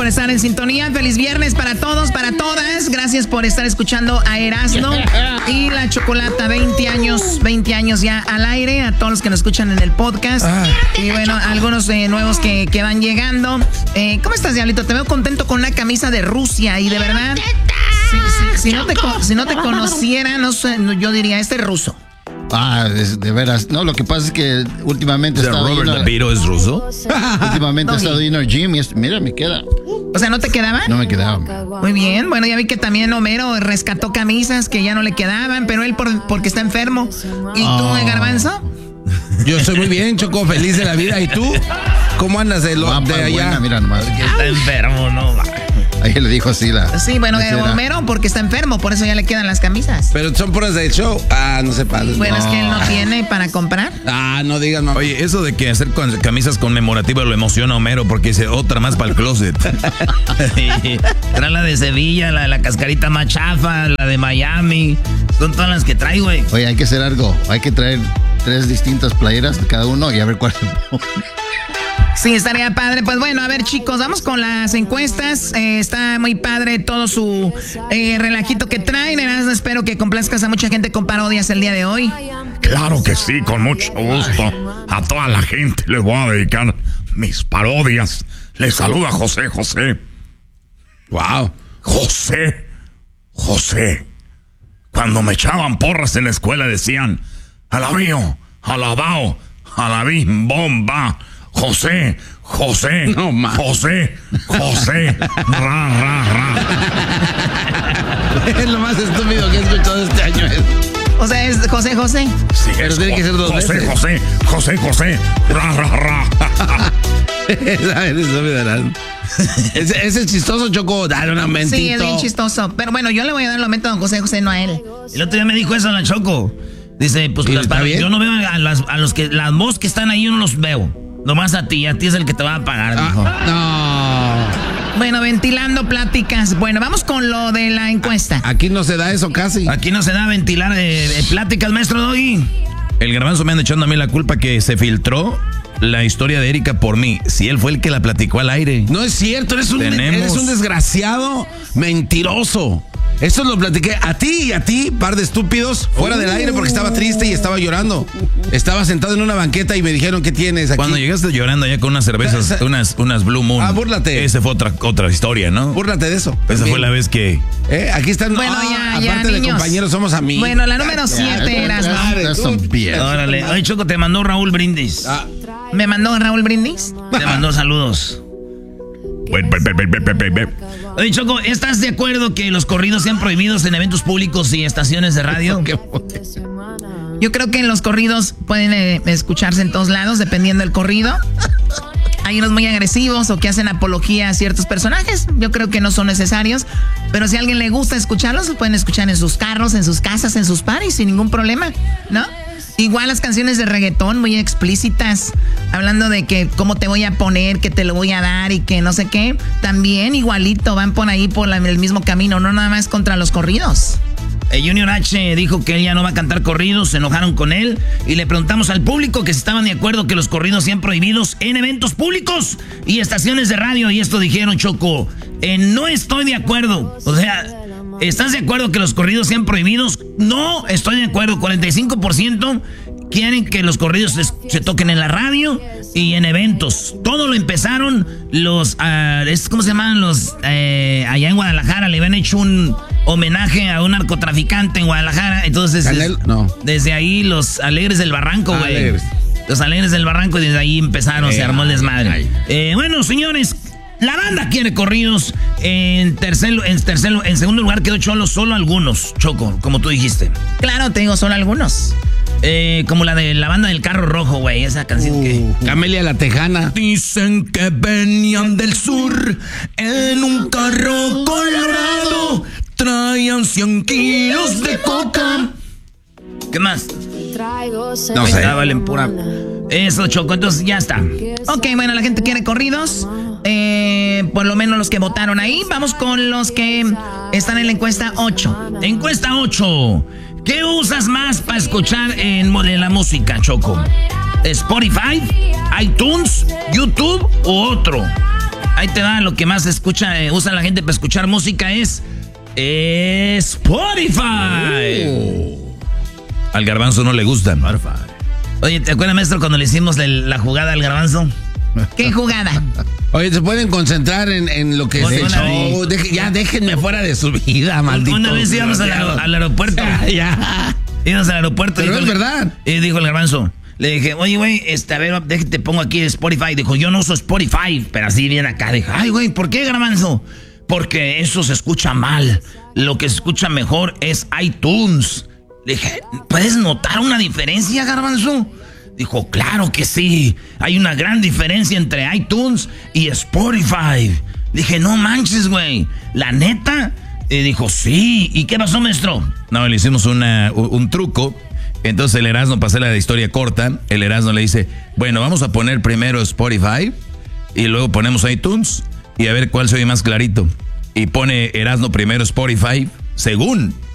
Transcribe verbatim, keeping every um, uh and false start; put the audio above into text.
por estar en sintonía. Feliz viernes para todos, para todas. Gracias por estar escuchando a Erasno y la Chocolata. veinte años, veinte años ya al aire. A todos los que nos escuchan en el podcast. Ah. Y bueno, algunos eh, nuevos que, que van llegando. Eh, ¿Cómo estás, Diablito? Te veo contento con una camisa de Rusia y de verdad... Si, si, si, no te, si no te conociera, no sé, yo diría, este es ruso. Ah, de, de veras. No, lo que pasa es que últimamente... ¿De Robert De Niro es ruso? Últimamente he estado yendo al gym y es, mira, me queda. O sea, ¿no te quedaban? No me quedaban. Muy bien, bueno, ya vi que también Homero rescató camisas que ya no le quedaban, pero él por, porque está enfermo. ¿Y oh. tú, Garbanzo? Yo estoy muy bien, Choco, feliz de la vida. ¿Y tú? ¿Cómo andas de, lo, de allá? Buena, mira nomás. Porque está enfermo, ¿no? Ahí le dijo así la... Sí, bueno, de Homero porque está enfermo, por eso ya le quedan las camisas. Pero son puras del show. Ah, no sé, padre. Bueno, no. es que él no tiene para comprar. Ah, no digas, mamá. Oye, eso de que hacer con camisas conmemorativas lo emociona a Homero porque dice otra más para el closet. Trae la de Sevilla, la de la cascarita más chafa, la de Miami. Son todas las que trae, güey. Oye, hay que hacer algo. Hay que traer tres distintas playeras de cada uno y a ver cuál se pone. Sí, estaría padre. Pues bueno, a ver, chicos, vamos con las encuestas. Eh, está muy padre todo su eh, relajito que traen. Espero que complazcas a mucha gente con parodias el día de hoy. Claro que sí, con mucho gusto. A toda la gente les voy a dedicar mis parodias. Les saluda José José. Wow. José, José. Cuando me echaban porras en la escuela decían, alabío, alabao, alabim, bomba. José, José, no, José, José, ra, ra, ra. Es lo más estúpido que he escuchado este año. O sea, es José, José. Sí, pero tiene que ser dos José, veces. José, José, José, ra, ra, ra. Esa es ese, ese es chistoso, Choco. Dale un aumentito. Sí, es bien chistoso. Pero bueno, yo le voy a dar el aumento a don José José, no a él. El otro día me dijo eso en la Choco. Dice, pues las, para, yo no veo a, las, a los que las voz que están ahí, yo no los veo. Nomás a ti, a ti es el que te va a pagar, dijo. Ah, no. Bueno, ventilando pláticas. Bueno, vamos con lo de la encuesta. Aquí no se da eso casi. Aquí no se da ventilar eh, eh, pláticas, maestro Doggy. El Garbanzo me anda echando a mí la culpa que se filtró la historia de Erika por mí. Si él fue el que la platicó al aire. No es cierto, eres un, Tenemos... eres un desgraciado mentiroso. Eso lo platiqué a ti y a ti, par de estúpidos, fuera uh. del aire porque estaba triste y estaba llorando. Estaba sentado en una banqueta y me dijeron, ¿qué tienes aquí? Cuando llegaste llorando allá con unas cervezas, unas, unas Blue Moon. Ah, búrlate. Esa fue otra, otra historia, ¿no? Búrlate de eso. Esa también. fue la vez que... Eh, aquí están, bueno, ah, ya, aparte ya, de niños. compañeros, somos amigos. Bueno, la número siete era, ¿no? Órale. Oye, Choco, te mandó Raúl Brindis. Ah. ¿Me mandó Raúl Brindis? Te mandó saludos. Oye, Choco, ¿estás de acuerdo que los corridos sean prohibidos en eventos públicos y estaciones de radio? Yo creo que los corridos pueden eh, escucharse en todos lados, dependiendo del corrido. Hay unos muy agresivos o que hacen apología a ciertos personajes. Yo creo que no son necesarios. Pero si a alguien le gusta escucharlos, se pueden escuchar en sus carros, en sus casas, en sus parties, sin ningún problema, ¿no? Igual las canciones de reggaetón muy explícitas, hablando de que cómo te voy a poner, que te lo voy a dar y que no sé qué. También igualito van por ahí por la, el mismo camino, no nada más contra los corridos. El Junior H dijo que él ya no va a cantar corridos, se enojaron con él y le preguntamos al público que si estaban de acuerdo que los corridos sean prohibidos en eventos públicos y estaciones de radio. Y esto dijeron, Choco, eh, no estoy de acuerdo. O sea, ¿estás de acuerdo que los corridos sean prohibidos? No, estoy de acuerdo. cuarenta y cinco por ciento quieren que los corridos se, se toquen en la radio y en eventos. Todo lo empezaron los, uh, ¿cómo se llaman? Los, eh, allá en Guadalajara le habían hecho un homenaje a un narcotraficante en Guadalajara. Entonces, Canel, no. desde ahí los Alegres del Barranco, güey. Alegres. Los Alegres del Barranco, y desde ahí empezaron, eh, se armó el desmadre. ay. Eh, bueno, señores, la banda quiere corridos. En tercero, en tercero, en segundo lugar quedó Cholo, solo algunos, Choco, como tú dijiste. Claro, te digo, solo algunos. Eh, como la de la banda del carro rojo, güey, esa canción uh, que... Camelia la Tejana. Dicen que venían del sur en un carro colorado, traían cien kilos de coca. ¿Qué más? No sé. Ah, valen pura... Eso, Choco, entonces ya está. Ok, bueno, la gente quiere corridos. Eh, por lo menos los que votaron ahí. Vamos con los que están en la encuesta ocho. Encuesta ocho. ¿Qué usas más para escuchar en, en la música, Choco? ¿Spotify, iTunes, YouTube u otro? ahí te va, lo que más escucha, eh, usa la gente para escuchar música es eh, Spotify. Oh. Al Garbanzo no le gustan. Oye, ¿te acuerdas, maestro, cuando le hicimos la jugada al Garbanzo? ¿Qué jugada? Oye, ¿se pueden concentrar en, en lo que es el show? Deje, ya déjenme fuera de su vida, maldito. Una vez íbamos al, al aeropuerto. ya. Íbamos al aeropuerto. Pero y es dijo, verdad. Y dijo el Garbanzo. Le dije, oye, güey, este, a ver, déjate, te pongo aquí Spotify. Dijo, yo no uso Spotify, pero así viene acá. Dije, ay, güey, ¿por qué, Garbanzo? Porque eso se escucha mal. Lo que se escucha mejor es iTunes. Le dije, ¿puedes notar una diferencia, Garbanzo? Dijo, claro que sí. Hay una gran diferencia entre iTunes y Spotify. Dije, no manches, güey. ¿La neta? Y dijo, sí. ¿Y qué pasó, maestro? No, le hicimos una, un truco. Entonces el Erasmo, para hacer la historia corta, el Erasmo le dice, bueno, vamos a poner primero Spotify y luego ponemos iTunes y a ver cuál se oye más clarito. Y pone Erasmo primero Spotify, según